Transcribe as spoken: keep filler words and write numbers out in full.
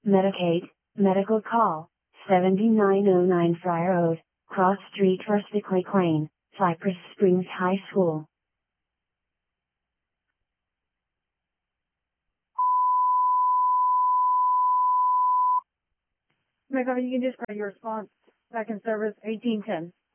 Medicaid, medical call, seventy-nine oh nine Friar Road, Cross Street, Rustically, Cypress Springs High School. Michael, you can just provide your response back in service eighteen ten.